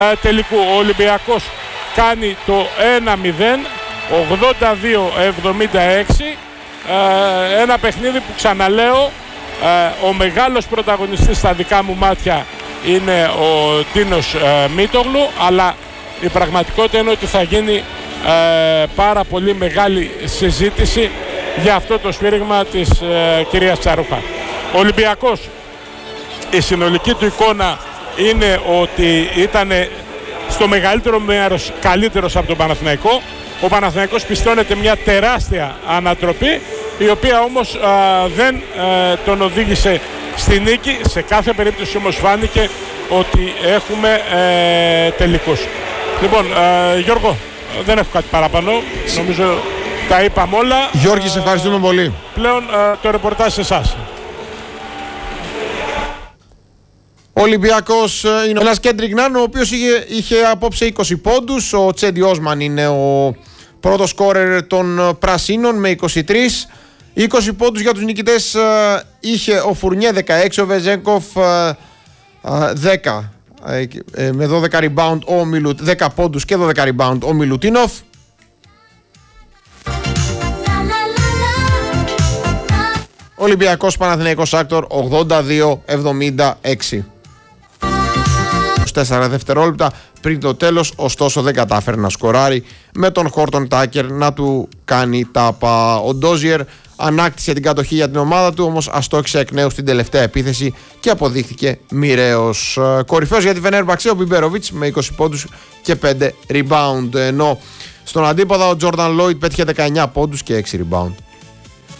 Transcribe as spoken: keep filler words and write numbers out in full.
τελικού. Ο Ολυμπιακός κάνει το ένα μηδέν, ογδόντα δύο εβδομήντα έξι. Ένα παιχνίδι που, ξαναλέω, ο μεγάλος πρωταγωνιστής στα δικά μου μάτια είναι ο Τίνος Μίτογλου, αλλά η πραγματικότητα είναι ότι θα γίνει πάρα πολύ μεγάλη συζήτηση για αυτό το σφύριγμα της κυρίας Τσαρούχα. Ο Ολυμπιακός, η συνολική του εικόνα είναι ότι ήταν στο μεγαλύτερο μέρος καλύτερος από τον Παναθηναϊκό. Ο Παναθηναϊκός πιστώνεται μια τεράστια ανατροπή, η οποία όμως α, δεν α, τον οδήγησε στη νίκη. Σε κάθε περίπτωση όμως φάνηκε ότι έχουμε ε, τελικούς. Λοιπόν, ε, Γιώργο, δεν έχω κάτι παραπάνω. Νομίζω τα είπαμε όλα. Γιώργη, σε ευχαριστούμε πολύ. Πλέον ε, το ρεπορτάζ σε εσάς. Ο Ολυμπιακός είναι ένας Κέντρικ Νάν, ο οποίος είχε, είχε απόψε είκοσι πόντους. Ο Τσέντι Όσμαν είναι ο πρώτος σκόρερ των Πρασίνων με είκοσι τρεις. είκοσι πόντους για τους νικητές είχε ο Φουρνιέ, δεκαέξι, ο Βεζέγκοφ δέκα με δώδεκα rebound, ο Μιλουτ, δέκα πόντους και δώδεκα rebound ο Μιλουτίνοφ. Ολυμπιακός Παναθηναϊκός Άκτορ ογδόντα δύο εβδομήντα έξι. τέσσερα δευτερόλεπτα πριν το τέλος, ωστόσο δεν κατάφερε να σκοράρει, με τον Χόρτον Τάκερ να του κάνει τάπα. Ο Ντόζιερ ανάκτησε την κατοχή για την ομάδα του, όμως αστόχησε εκ νέου στην τελευταία επίθεση και αποδείχθηκε μοιραίος. Κορυφαίος για τη Φενέρμπαξε ο Μπιμπέροβιτς με είκοσι πόντους και πέντε rebound, ενώ στον αντίποδα ο Τζόρνταν Λόιτ πέτυχε δεκαεννιά πόντους και έξι rebound.